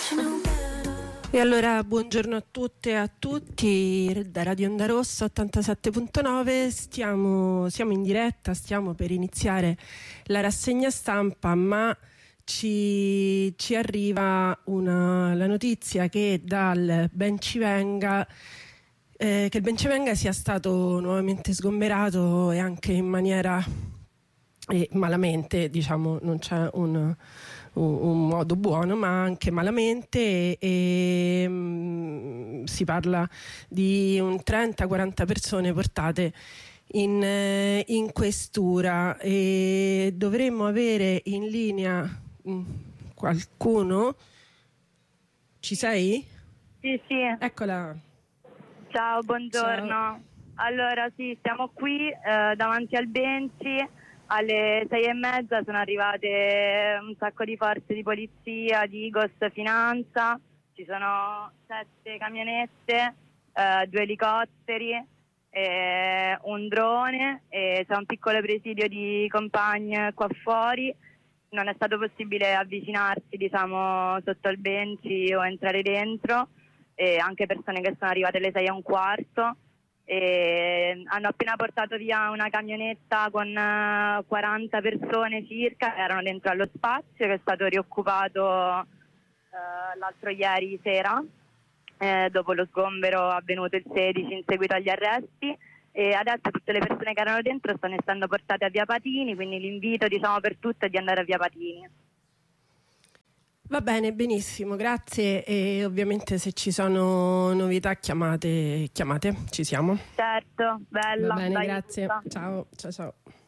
E allora buongiorno a tutte e a tutti da Radio Onda Rossa 87.9, siamo in diretta, stiamo per iniziare la rassegna stampa, ma ci arriva la notizia che dal Bencivenga che il Bencivenga sia stato nuovamente sgomberato e anche in maniera malamente, diciamo, non c'è un modo buono, ma anche malamente, e si parla di un 30-40 persone portate in questura, e dovremmo avere in linea qualcuno. Ci sei? Sì. Eccola. Ciao, buongiorno. Ciao. Allora sì, siamo qui davanti al Benci. Alle 6:30 sono arrivate un sacco di forze di polizia, di Igos Finanza, ci sono 7 camionette, 2 elicotteri, un drone, e c'è un piccolo presidio di compagni qua fuori. Non è stato possibile avvicinarsi, diciamo, sotto il Benci o entrare dentro, e anche persone che sono arrivate alle 6:15. E hanno appena portato via una camionetta con 40 persone circa che erano dentro allo spazio, che è stato rioccupato l'altro ieri sera, dopo lo sgombero avvenuto il 16 in seguito agli arresti, e adesso tutte le persone che erano dentro stanno essendo portate a Via Patini, quindi l'invito, diciamo, per tutte è di andare a Via Patini. Va bene, benissimo, grazie, e ovviamente se ci sono novità chiamate, ci siamo. Certo, bella. Va bene, dai, grazie. tutta. Ciao.